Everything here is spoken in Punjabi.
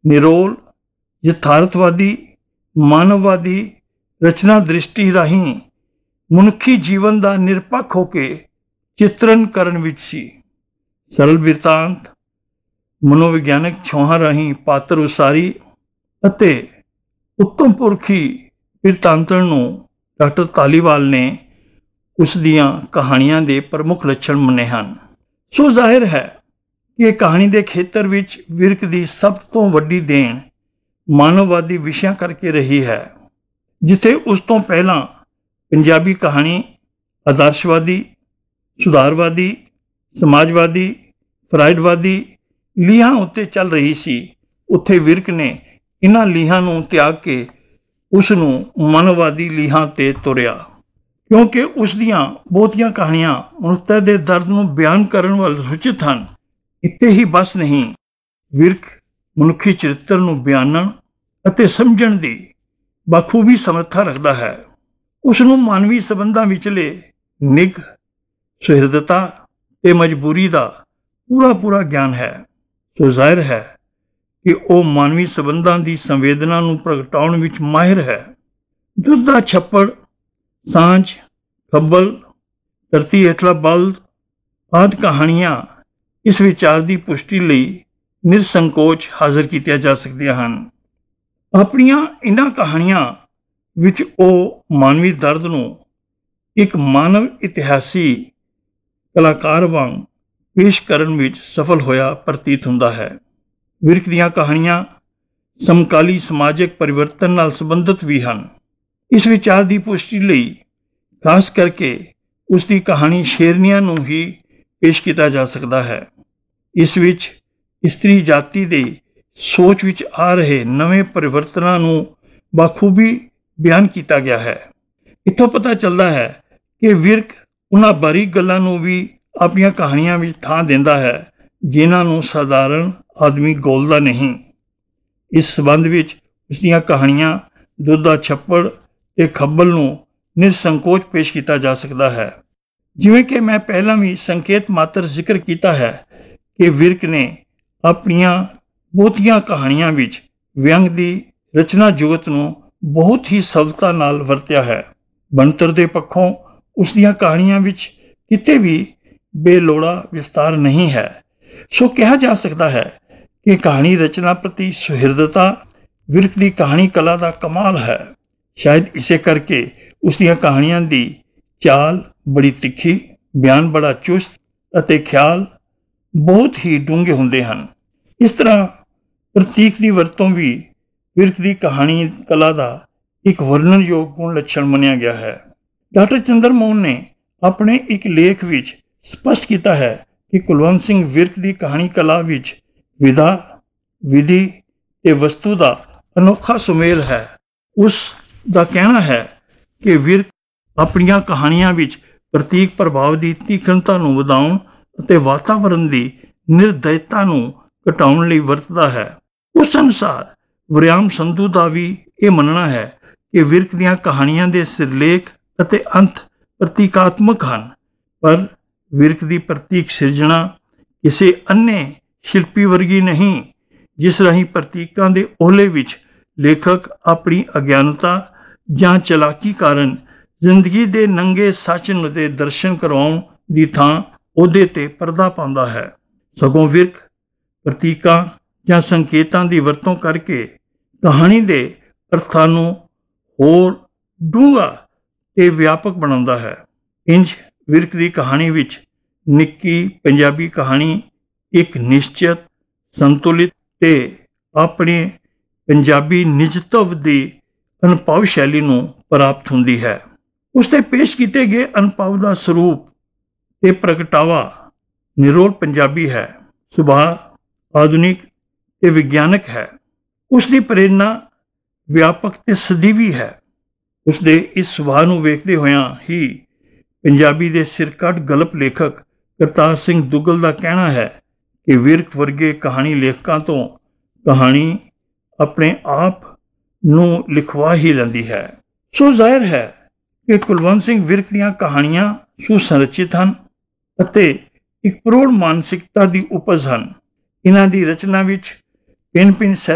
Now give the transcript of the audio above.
ਨਿਰੋਲ ਯਥਾਰਥਵਾਦੀ ਮਾਨਵਵਾਦੀ ਰਚਨਾ ਦ੍ਰਿਸ਼ਟੀ ਰਾਹੀਂ ਮਨੁੱਖੀ ਜੀਵਨ ਦਾ ਨਿਰਪੱਖ ਹੋ ਕੇ ਚਿਤਰਨ ਕਰਨ ਵਿੱਚ ਸੀ। ਸਰਲ ਬਿਰਤਾਂਤ ਮਨੋਵਿਗਿਆਨਕ ਛੋਹਾਂ ਰਾਹੀਂ ਪਾਤਰ ਉਸਾਰੀ ਅਤੇ ਉੱਤਮ ਪੁਰਖੀ ਬਿਰਤਾਂਤਣ ਨੂੰ ਡਾਕਟਰ ਧਾਲੀਵਾਲ ਨੇ ਉਸ ਦੀਆਂ ਕਹਾਣੀਆਂ ਦੇ ਪ੍ਰਮੁੱਖ ਲੱਛਣ ਮੰਨੇ ਹਨ। ਸੋ ਜ਼ਾਹਿਰ ਹੈ ਕਿ ਇਹ ਕਹਾਣੀ ਦੇ ਖੇਤਰ ਵਿੱਚ ਵਿਰਕ ਦੀ ਸਭ ਤੋਂ ਵੱਡੀ ਦੇਣ ਮਾਨਵਵਾਦੀ ਵਿਸ਼ਿਆਂ ਕਰਕੇ ਰਹੀ ਹੈ, ਜਿੱਥੇ ਉਸ ਤੋਂ ਪਹਿਲਾਂ ਪੰਜਾਬੀ ਕਹਾਣੀ ਆਦਰਸ਼ਵਾਦੀ, ਸੁਧਾਰਵਾਦੀ, ਸਮਾਜਵਾਦੀ, ਫਰਾਇਡਵਾਦੀ ਲੀਹਾਂ ਉੱਤੇ ਚੱਲ ਰਹੀ ਸੀ, ਉੱਥੇ ਵਿਰਕ ਨੇ ਇਹਨਾਂ ਲੀਹਾਂ ਨੂੰ ਤਿਆਗ ਕੇ ਉਸ ਨੂੰ ਮਨੋਵਾਦੀ ਲੀਹਾਂ ਤੇ ਤੁਰਿਆ, ਕਿਉਂਕਿ ਉਸ ਦੀਆਂ ਬਹੁਤੀਆਂ ਕਹਾਣੀਆਂ ਮਨੁੱਖਤਾ ਦੇ ਦਰਦ ਨੂੰ ਬਿਆਨ ਕਰਨ ਵੱਲ ਸੁਚਿਤ ਹਨ। ਇੱਥੇ ਹੀ ਬਸ ਨਹੀਂ, ਵਿਰਕ ਮਨੁੱਖੀ ਚਰਿੱਤਰ ਨੂੰ ਬਿਆਨਣ ਅਤੇ ਸਮਝਣ ਦੀ ਬਾਖੂਬੀ ਸਮਰੱਥਾ ਰੱਖਦਾ ਹੈ। ਉਸ ਨੂੰ ਮਾਨਵੀ ਸੰਬੰਧਾਂ ਵਿਚਲੇ ਨਿੱਘ, ਸੁਹਿਰਦਤਾ ਤੇ ਮਜਬੂਰੀ ਦਾ ਪੂਰਾ ਗਿਆਨ ਹੈ। ਸੋ ਜ਼ਾਹਿਰ ਹੈ ਕਿ ਉਹ ਮਾਨਵੀ ਸੰਬੰਧਾਂ ਦੀ ਸੰਵੇਦਨਾ ਨੂੰ ਪ੍ਰਗਟਾਉਣ ਵਿੱਚ ਮਾਹਿਰ ਹੈ। ਦੁੱਧ ਦਾ ਛੱਪੜ, ਸਾਂਝ, ਖੱਬਲ, ਧਰਤੀ ਹੇਠਲਾ ਬਲਦ ਆਦਿ ਕਹਾਣੀਆਂ ਇਸ ਵਿਚਾਰ ਦੀ ਪੁਸ਼ਟੀ ਲਈ ਨਿਰਸੰਕੋਚ ਹਾਜ਼ਰ ਕੀਤੀਆਂ ਜਾ ਸਕਦੀਆਂ ਹਨ। ਆਪਣੀਆਂ ਇਹਨਾਂ ਕਹਾਣੀਆਂ ਵਿੱਚ ਉਹ ਮਾਨਵੀ ਦਰਦ ਨੂੰ ਇੱਕ ਮਾਨਵ ਇਤਿਹਾਸੀ ਕਲਾਕਾਰ ਵਾਂਗ ਪੇਸ਼ ਕਰਨ ਵਿੱਚ ਸਫਲ ਹੋਇਆ ਪ੍ਰਤੀਤ ਹੁੰਦਾ ਹੈ। ਵਿਰਕ ਦੀਆਂ ਕਹਾਣੀਆਂ ਸਮਕਾਲੀ ਸਮਾਜਿਕ ਪਰਿਵਰਤਨ ਨਾਲ ਸੰਬੰਧਿਤ ਵੀ ਹਨ। ਇਸ ਵਿਚਾਰ ਦੀ ਪੁਸ਼ਟੀ ਲਈ ਖਾਸ ਕਰਕੇ ਉਸ ਦੀ ਕਹਾਣੀ ਸ਼ੇਰਨੀਆਂ ਨੂੰ ਹੀ ਪੇਸ਼ ਕੀਤਾ ਜਾ ਸਕਦਾ ਹੈ। ਇਸ ਵਿੱਚ ਇਸਤਰੀ ਜਾਤੀ ਦੇ ਸੋਚ ਵਿੱਚ ਆ ਰਹੇ ਨਵੇਂ ਪਰਿਵਰਤਨਾਂ ਨੂੰ ਬਾਖੂਬੀ ਬਿਆਨ ਕੀਤਾ ਗਿਆ ਹੈ। ਇੱਥੋਂ ਪਤਾ ਚੱਲਦਾ ਹੈ ਕਿ ਵਿਰਕ ਉਹਨਾਂ ਬਾਰੀਕ ਗੱਲਾਂ ਨੂੰ ਵੀ ਆਪਣੀਆਂ ਕਹਾਣੀਆਂ ਵਿੱਚ ਥਾਂ ਦਿੰਦਾ ਹੈ, ਜਿਨ੍ਹਾਂ ਨੂੰ ਸਾਧਾਰਨ ਆਦਮੀ ਗੋਲਦਾ ਨਹੀਂ। ਇਸ ਸਬੰਧ ਵਿੱਚ ਉਸ ਦੀਆਂ ਕਹਾਣੀਆਂ ਦੁੱਧ ਦਾ ਛੱਪੜ ਤੇ ਖੱਬਲ ਨੂੰ ਨਿਰਸੰਕੋਚ ਪੇਸ਼ ਕੀਤਾ ਜਾ ਸਕਦਾ ਹੈ। ਜਿਵੇਂ ਕਿ ਮੈਂ ਪਹਿਲਾਂ ਵੀ ਸੰਕੇਤ ਮਾਤਰ ਜ਼ਿਕਰ ਕੀਤਾ ਹੈ ਕਿ ਵਿਰਕ ਨੇ ਆਪਣੀਆਂ ਬਹੁਤੀਆਂ ਕਹਾਣੀਆਂ ਵਿੱਚ ਵਿਅੰਗ ਦੀ ਰਚਨਾ ਜੁਗਤ ਨੂੰ ਬਹੁਤ ਹੀ ਸਫਲਤਾ ਨਾਲ ਵਰਤਿਆ ਹੈ। ਬਣਤਰ ਦੇ ਪੱਖੋਂ ਉਸ ਦੀਆਂ ਕਹਾਣੀਆਂ ਵਿੱਚ ਕਿਤੇ ਵੀ ਬੇਲੋੜਾ ਵਿਸਤਾਰ ਨਹੀਂ ਹੈ। ਸੋ ਕਿਹਾ ਜਾ ਸਕਦਾ ਹੈ ਕਿ ਕਹਾਣੀ ਰਚਨਾ ਪ੍ਰਤੀ ਸੁਹਿਰਦਤਾ ਵਿਰਕ ਦੀ ਕਹਾਣੀ ਕਲਾ ਦਾ ਕਮਾਲ ਹੈ। ਸ਼ਾਇਦ ਇਸੇ ਕਰਕੇ ਉਸ ਦੀਆਂ ਕਹਾਣੀਆਂ ਦੀ ਚਾਲ ਬੜੀ ਤਿੱਖੀ, ਬਿਆਨ ਬੜਾ ਚੁਸਤ ਅਤੇ ਖਿਆਲ ਬਹੁਤ ਹੀ ਡੂੰਘੇ ਹੁੰਦੇ ਹਨ। ਇਸ ਤਰ੍ਹਾਂ ਪ੍ਰਤੀਕ ਦੀ ਵਰਤੋਂ ਵੀ ਵਿਰਕ ਦੀ ਕਹਾਣੀ ਕਲਾ ਦਾ ਇੱਕ ਵਰਣਨਯੋਗ ਗੁਣ ਲੱਛਣ ਮੰਨਿਆ ਗਿਆ ਹੈ। ਡਾਕਟਰ ਚੰਦਰ ਮੋਹਨ ਨੇ ਆਪਣੇ ਇੱਕ ਲੇਖ ਵਿੱਚ ਸਪਸ਼ਟ ਕੀਤਾ ਹੈ ਕਿ ਕੁਲਵੰਤ ਸਿੰਘ ਵਿਰਕ ਦੀ ਕਹਾਣੀ ਕਲਾ ਵਿੱਚ ਵਿਧਾ, ਵਿਧੀ ਤੇ ਵਸਤੂ ਦਾ ਅਨੋਖਾ ਸੁਮੇਲ ਹੈ। ਉਸ ਦਾ ਕਹਿਣਾ ਹੈ ਕਿ ਵਿਰਕ ਆਪਣੀਆਂ ਕਹਾਣੀਆਂ ਵਿੱਚ ਪ੍ਰਤੀਕ ਪ੍ਰਭਾਵ ਦੀ ਤੀਖਣਤਾ ਨੂੰ ਵਧਾਉਣ ਅਤੇ ਵਾਤਾਵਰਣ ਦੀ ਨਿਰਦੈਤਾ ਨੂੰ ਘਟਾਉਣ ਲਈ ਵਰਤਦਾ ਹੈ। ਉਸ ਅਨੁਸਾਰ ਵਰਿਆਮ ਸੰਧੂ ਦਾ ਵੀ ਇਹ ਮੰਨਣਾ ਹੈ ਕਿ ਵਿਰਕ ਦੀਆਂ ਕਹਾਣੀਆਂ ਦੇ ਸਿਰਲੇਖ ਅਤੇ ਅੰਤ ਪ੍ਰਤੀਕਾਤਮਕ ਹਨ, ਪਰ ਵਿਰਕ ਦੀ ਪ੍ਰਤੀਕ ਸਿਰਜਣਾ ਕਿਸੇ ਅੰਨੇ ਸ਼ਿਲਪੀ ਵਰਗੀ ਨਹੀਂ, ਜਿਸ ਰਾਹੀਂ ਪ੍ਰਤੀਕਾਂ ਦੇ ਓਹਲੇ ਵਿੱਚ ਲੇਖਕ ਆਪਣੀ ਅਗਿਆਨਤਾ ਜਾਂ ਚਲਾਕੀ ਕਾਰਨ ਜ਼ਿੰਦਗੀ ਦੇ ਨੰਗੇ ਸੱਚ ਦੇ ਦਰਸ਼ਨ ਕਰਵਾਉਣ ਦੀ ਥਾਂ ਉਹਦੇ ਤੇ ਪਰਦਾ ਪਾਉਂਦਾ ਹੈ। ਸਗੋਂ ਵਿਰਕ ਪ੍ਰਤੀਕਾਂ ਜਾਂ ਸੰਕੇਤਾਂ ਦੀ ਵਰਤੋਂ ਕਰਕੇ ਕਹਾਣੀ ਦੇ ਅਰਥਾਂ ਨੂੰ ਹੋਰ ਡੂੰਘਾ ਤੇ ਵਿਆਪਕ ਬਣਾਉਂਦਾ ਹੈ। ਇੰਜ ਵਿਰਕ ਦੀ ਕਹਾਣੀ ਵਿੱਚ ਨਿੱਕੀ ਪੰਜਾਬੀ ਕਹਾਣੀ ਇੱਕ ਨਿਸ਼ਚਿਤ, ਸੰਤੁਲਿਤ ਤੇ ਆਪਣੇ ਪੰਜਾਬੀ ਨਿਜਤਵ ਦੀ ਅਨੁਭਵ ਸ਼ੈਲੀ ਨੂੰ ਪ੍ਰਾਪਤ ਹੁੰਦੀ ਹੈ। ਉਸ ਤੇ ਪੇਸ਼ ਕੀਤੇ ਗਏ ਅਨੁਭਵ ਦਾ ਸਰੂਪ ਤੇ ਪ੍ਰਗਟਾਵਾ ਨਿਰੋਲ ਪੰਜਾਬੀ ਹੈ, ਸੁਭਾਅ ਆਧੁਨਿਕ ਤੇ ਵਿਗਿਆਨਕ ਹੈ। ਉਸ ਦੀ ਪ੍ਰੇਰਨਾ ਵਿਆਪਕ ਤੇ ਸਦੀਵੀ ਹੈ। ਉਸ ਦੇ ਇਸ ਸੁਭਾਅ ਨੂੰ ਵੇਖਦੇ ਹੋਇਆਂ ਹੀ ਪੰਜਾਬੀ ਦੇ ਸਿਰਕੱਢ ਗਲਪ ਲੇਖਕ ਕਰਤਾਰ ਸਿੰਘ ਦੁੱਗਲ ਦਾ ਕਹਿਣਾ ਹੈ ਕਿ ਵਿਰਕ ਵਰਗੇ ਕਹਾਣੀ ਲੇਖਕਾਂ ਤੋਂ ਕਹਾਣੀ ਆਪਣੇ ਆਪ ਨੂੰ ਲਿਖਵਾ ਹੀ ਲੈਂਦੀ ਹੈ। ਸੋ ਜ਼ਾਹਿਰ ਹੈ ਕਿ ਕੁਲਵੰਤ ਸਿੰਘ ਵਿਰਕ ਦੀਆਂ ਕਹਾਣੀਆਂ ਸੁਸੰਰਚਿਤ ਹਨ ਅਤੇ ਇੱਕ ਪ੍ਰੌੜ ਮਾਨਸਿਕਤਾ ਦੀ ਉਪਜ ਹਨ। ਇਹਨਾਂ ਦੀ ਰਚਨਾ ਵਿੱਚ ਭਿੰਨ-ਭਿੰਨ